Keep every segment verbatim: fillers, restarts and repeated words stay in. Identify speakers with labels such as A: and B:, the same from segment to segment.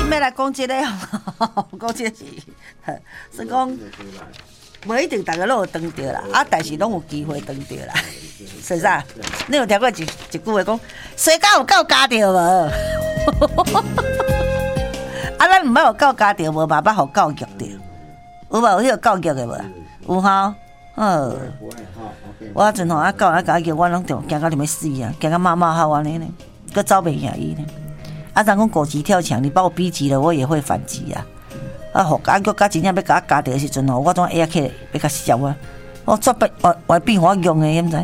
A: 今要来讲这个，讲这个是，是讲，无一定大家拢有当到啦，啊，但是拢有机会当到啦。是啥？你有听过一一句话讲，谁敢有够加着无？啊，咱毋捌有够加着无，嘛捌互教育着，有无有迄个教育的无？有吼，好。我迄阵吼啊，教啊教叫我拢着惊到你要死啊，惊到骂骂好安尼呢，佮走袂赢伊呢。啊，人讲狗急跳墙，你把我逼急了，我也会反击啊！啊，互啊，佮甲真正要甲我加着的时阵吼，我总下起来要甲笑啊！我作弊，我我变我用的，你知？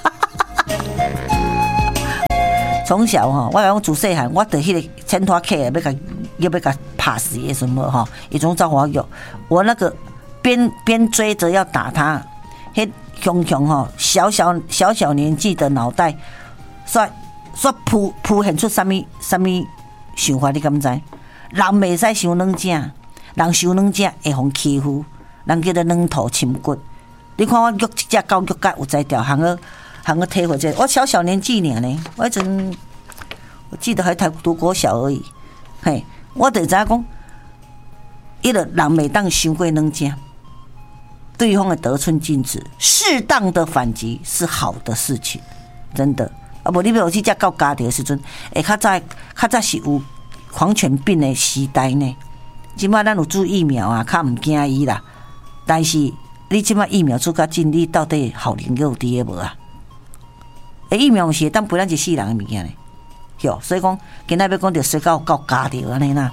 A: 从小吼，我讲自细汉，我着迄个牵拖客要甲要要甲拍死的什么吼，伊总找我用。我那个边边追着要打他，迄熊熊吼，小小小小年纪的脑袋，煞煞铺铺现出啥物啥物想法，你敢知？人袂使伤软正，人伤软正会互欺负，人叫做软土深骨。你看我育一只狗育甲有才调，行个行个体会这个。我小小年纪尔呢，我迄阵我记得还读读国小而已。嘿，我就知影讲，伊个人袂当伤过软正，对方的得寸进尺，适当的反击是好的事情，真的。啊，无你要有这只狗加着的时阵，会较早较早是有狂犬病的时代呢。即摆咱有注疫苗啊，较毋惊伊啦。但是你即摆疫苗做较尽，你到底效能有伫诶无啊？诶，疫苗是会当赔咱一世人的物件咧。哟，所以讲今仔要讲着水狗狗加着安尼啦。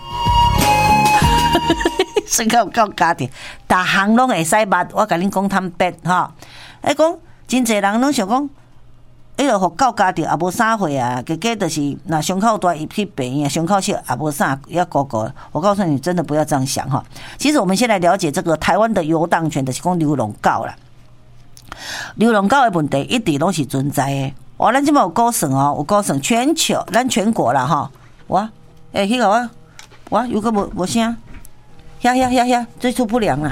A: 水狗狗加着，逐项拢会使捌。我甲恁讲坦白吼，诶，讲真侪人拢想讲。伊就互狗加着也无啥货啊，加加就是那胸口大伊去病院，胸口小也无啥要高高。我告诉你，真的不要这样想哈。其实我们先来了解这个台湾的游荡犬，就是讲流浪狗啦。流浪狗的问题一直拢是存在的。哦，咱即摆有估算哦，有估算全球，咱全国啦哈。哇，诶、欸，迄个我，哇，有个无无声，遐遐遐遐，追出不良啦。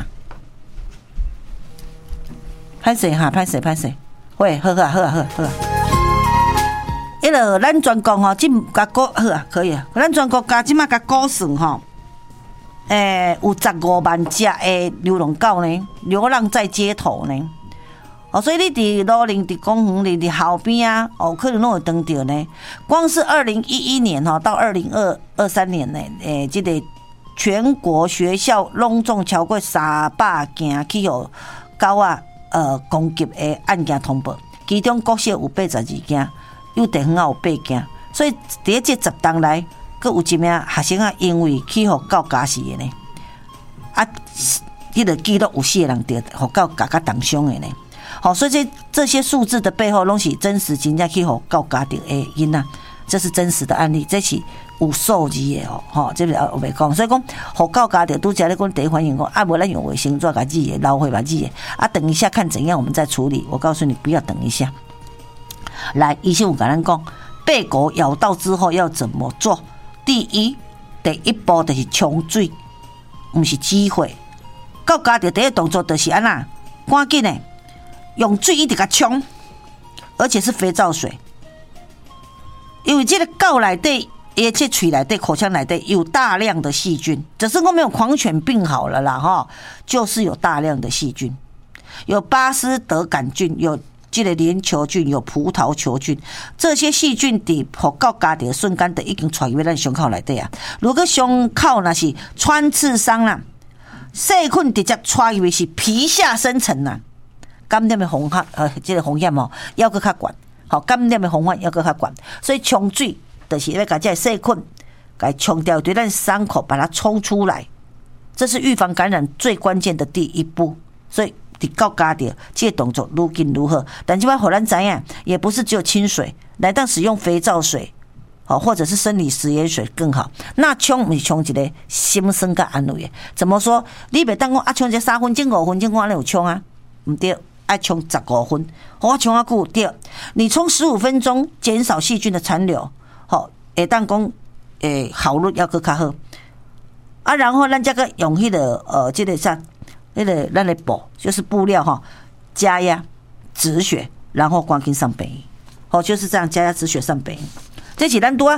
A: 歹势哈，歹势歹势，喂，好啊好啊好啊好啊。迄个咱全国吼，即甲估好啊，可以啊。咱全国加即马甲估算吼，诶，有十五万只的流浪狗呢，流浪在街头呢。哦，所以你伫路林、伫公园里、伫后边啊，哦，可能拢有当到呢。光是二零一一年吼到二零二二三年呢，诶，即、这个全国学校拢总超过三百件去互狗啊呃攻击的案件通报，其中国小有八十二件。幼稚园有八件，所以伫这十档内，阁有一名学生啊，因为去互狗咬死的呢。啊，迄个记录有四个人着互狗咬甲重伤的呢。好，所以这这些数字的背后，拢是真实真正去互狗咬着的囡仔，这是真实的案例，这是有数字的哦。吼，这个我袂讲，所以讲互狗咬着，拄则咧讲第一反应讲，啊，无咱用卫生纸甲挤的，老血把挤的，啊，等一下看怎样，我们再处理。我告诉你，不要等一下。来，医生有跟咱讲，被狗咬到之后要怎么做？第一，第一步就是冲水，不是机会。狗咬到第一动作就是安那，赶紧的用水一直甲冲，而且是肥皂水，因为这个狗内底，而且嘴内底、口腔内底有大量的细菌，只是说没有狂犬病好了啦哈，就是有大量的细菌，有巴斯德杆菌，有。这个链球菌有葡萄球菌，这些细菌伫互狗咬着瞬间，就已经传入咱胸口内底啊。如果胸口那是穿刺伤啦，细菌直接传入是皮下深层啦，感染的风险呃，这个风险哦，要搁较悬，好，感染的风险要搁较悬，所以冲水就是要把这个细菌给冲掉，对咱伤口把它冲出来，这是预防感染最关键的第一步，所以。伫狗咬着，这个动作愈紧愈好。但即摆互咱知影，也不是只有清水，来当使用肥皂水，好，或者是生理食盐水更好。那冲是冲一个心酸甲安慰的。怎么说？你袂当讲啊，冲一个三分钟、五分钟，我安尼有冲啊？唔对，爱冲十五分。我冲啊久对，你冲十五分钟，减少细菌的残留，好，会当讲诶效率要搁较好。啊，然后咱再个用迄、那个呃，这个啥？那个咱的布就是布料哈，加压止血，然后赶紧上病院，哦，就是这样加压止血上病院。这是咱拄啊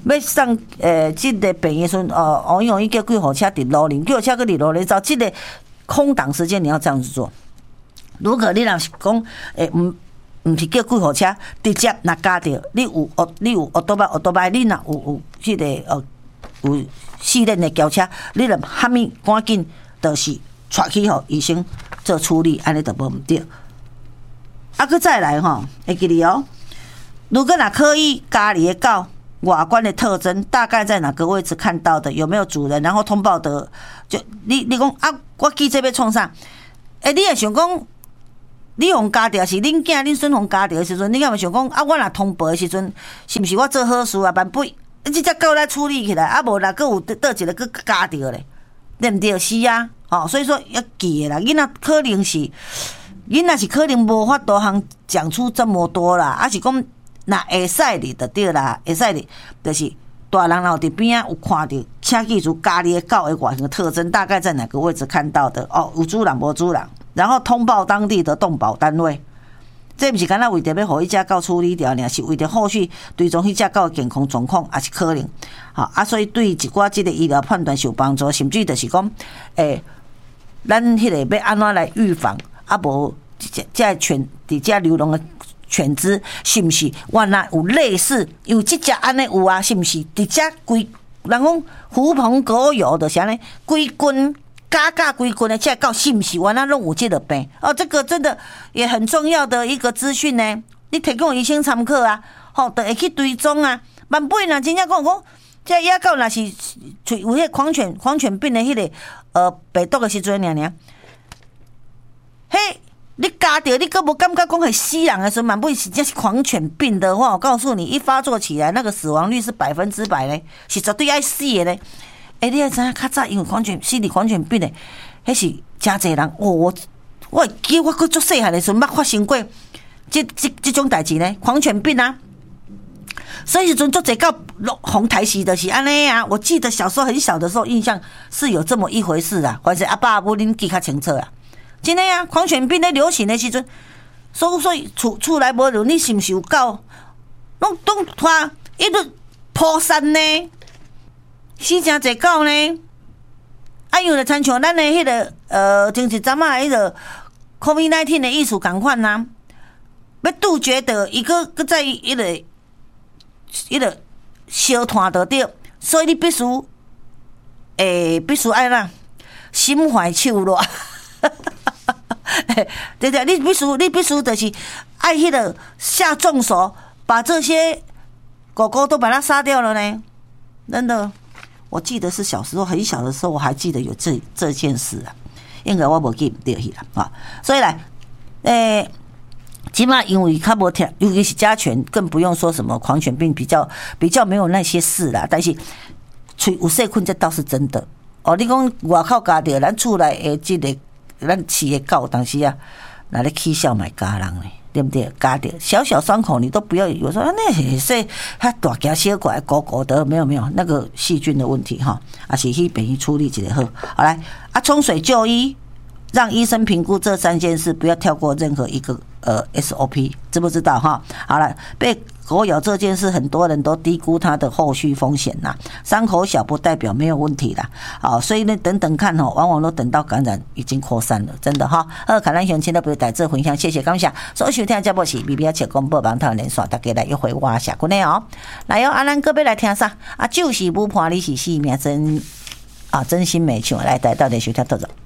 A: 要送诶，即个病的时阵，哦，王永义叫救护车伫路林，救护车搁伫路林走，即个空档时间你要这样子做。如果你若是讲诶，毋毋是叫救护车，直接若加着你有哦，你有奥多巴奥多巴，你若有有迄个哦有四轮的轿车，你著虾米赶紧，就是带去互医生做处理，安尼就无毋对。啊，搁再来吼，会记哩哦。如果若可以家里的狗外观的特征大概在哪个位置看到的，有没有主人，然后通报的，就你你讲啊，我记这要创啥？诶、欸，你会想讲，你互家着是恁囝恁孙互家着的时阵，你敢会想讲啊？我若通报的时阵，是毋是我做好事啊？万不，即只狗来处理起来，啊无若佫有倒一个佫家着咧，对毋对？是啊，哦，所以说要记啦，囡仔可能是。囡仔是可能无法度通讲出这么多啦，啊是讲若会使哩就对啦，会使哩，就是大人若伫边仔有看到，请记住家里的狗的外形特征大概在哪个位置看到的哦，有主人无主人，然后通报当地的动保单位。这不是干那为着要互伊只狗处理掉尔，是为着后续追踪迄只狗的健康状况，也是可能。好啊，所以对一寡即个医疗判断是有帮助，甚至就是讲，诶、欸，咱迄个要安怎来预防？啊，无这这犬伫遮流浪的犬只，是毋是原来有类似有即只安尼有啊？是毋是伫遮规人讲狐朋狗友的，是安尼规群加加规群的这狗，是毋是原来拢有这个病？哦，这个真的也很重要的一个资讯呢。你提供医生参考啊，吼、哦，就会去追踪啊。万不然真正讲讲，这野狗若是有迄狂犬狂犬病的迄、那个呃病毒的时阵，尔尔。嘿，你加着你佫无感觉讲会死人的时候，满不是真是狂犬病的话，我告诉你，一发作起来，那个死亡率是百分之百嘞，是绝对爱死的嘞。哎、欸，你也知影较早因为狂犬死伫狂犬病的，迄是真侪人哦。我我记我佫足细汉的时候，捌发生过这这这种代志呢，狂犬病啊。所以时阵足侪到红台时就是安尼啊。我记得小时候很小的时候，印象是有这么一回事啊。反正阿爸阿母恁记较清楚啊。真诶啊，狂犬病咧流行诶时阵，所以所以厝厝内无论你是毋是有狗，拢拢拖一直扑散呢，死真侪狗呢。啊，因为亲像咱诶迄个呃，前一阵啊，迄个 COVID 十九 的意思共款呐，要杜绝的一个搁在一个一个小团就对，所以你必须诶，必须爱哪心怀手软。对对，你必须你必须就是爱迄个下重手，把这些狗狗都把它杀掉了呢。真的，我记得是小时候很小的时候，我还记得有这这件事啊。应该我无记唔对去啦啊。所以来，诶、欸，起码因为较无听，尤其是家犬，更不用说什么狂犬病，比较比较没有那些事啦。但是喙有细菌，这倒是真的哦。你讲外口加着咱厝内诶，这个。咱饲的狗，当时啊，拿来起笑买家人嘞，对不对？家的小小伤口，你都不要有说啊，那是它大家小怪狗狗的，没有没有那个细菌的问题哈，啊是去便宜处理一下好。好来啊，冲水就医，让医生评估这三件事，不要跳过任何一个呃 S O P， 知不知道哈？好了，被狗咬这件事，很多人都低估它的后续风险呐。伤口小不代表没有问题啦，好，所以呢，等等看哦，往往都等到感染已经扩散了，真的哈。好，看咱详情的不要带这分享，谢谢感谢。所以收听节目是 B B 切广播网台连线，大家来一回话下过来哦。来哦，啊，咱个要来听啥？啊，就是不怕你是死命真啊，真心美唱来带到连收听到着。